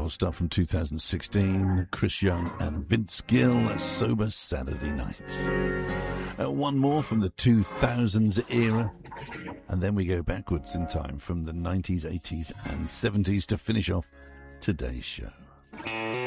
old stuff from 2016. Chris Young and Vince Gill, Sober Saturday Night. One more from the 2000s era. And then we go backwards in time from the 90s, 80s and 70s to finish off today's show.